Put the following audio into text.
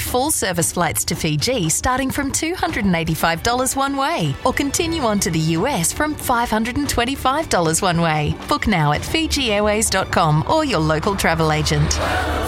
full-service flights to Fiji starting from $285 one way, or continue on to the US from $525 one way. Book now at FijiAirways.com or your local travel agent.